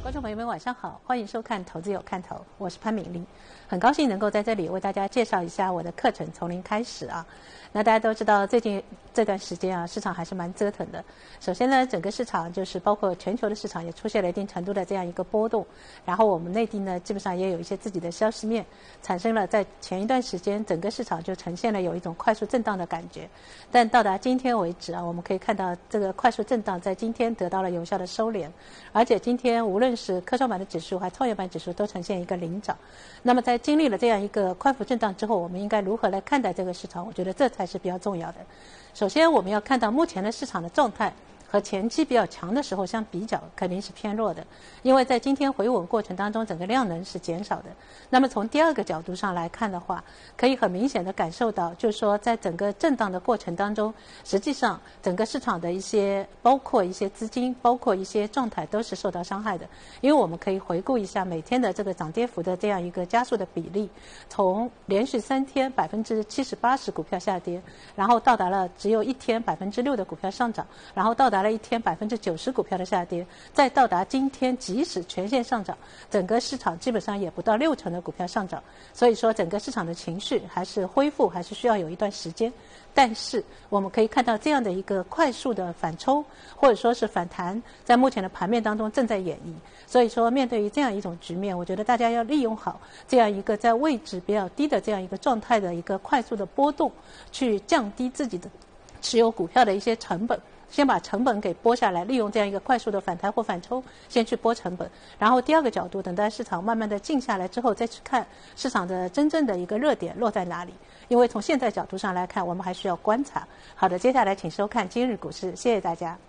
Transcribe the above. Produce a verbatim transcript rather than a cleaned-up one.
观众朋友们，晚上好，欢迎收看《投资有看头》，我是潘敏丽，很高兴能够在这里为大家介绍一下我的课程《从零开始》啊。那大家都知道，最近这段时间啊，市场还是蛮折腾的。首先呢，整个市场就是包括全球的市场也出现了一定程度的这样一个波动，然后我们内地呢，基本上也有一些自己的消息面，产生了在前一段时间整个市场就呈现了有一种快速震荡的感觉。但到达今天为止啊，我们可以看到这个快速震荡在今天得到了有效的收敛，而且今天无论是科创板的指数还是创业板指数都呈现一个领涨。那么在经历了这样一个宽幅震荡之后，我们应该如何来看待这个市场？我觉得这才是比较重要的。首先我们要看到目前的市场的状态和前期比较强的时候相比较，肯定是偏弱的，因为在今天回稳过程当中，整个量能是减少的。那么从第二个角度上来看的话，可以很明显的感受到，就是说在整个震荡的过程当中，实际上整个市场的一些，包括一些资金，包括一些状态都是受到伤害的。因为我们可以回顾一下每天的这个涨跌幅的这样一个加速的比例，从连续三天百分之七十八十股票下跌，然后到达了只有一天百分之六的股票上涨，然后到达了一天百分之九十股票的下跌，再到达今天即使全线上涨，整个市场基本上也不到六成的股票上涨。所以说整个市场的情绪还是恢复还是需要有一段时间。但是我们可以看到这样的一个快速的反抽或者说是反弹，在目前的盘面当中正在演绎。所以说面对于这样一种局面，我觉得大家要利用好这样一个在位置比较低的这样一个状态的一个快速的波动，去降低自己的持有股票的一些成本，先把成本给拨下来，利用这样一个快速的反弹或反抽先去拨成本，然后第二个角度，等待市场慢慢的静下来之后，再去看市场的真正的一个热点落在哪里。因为从现在角度上来看，我们还需要观察。好的，接下来请收看今日股市，谢谢大家。